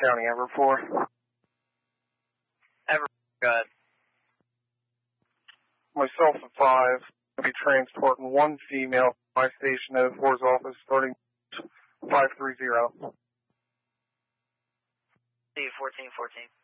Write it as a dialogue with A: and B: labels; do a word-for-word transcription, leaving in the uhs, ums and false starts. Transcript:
A: County, Ever four.
B: Ever, go ahead.
A: Myself at five. I'll be transporting one female to my station at four's office starting five three zero.
B: See you, fourteen fourteen.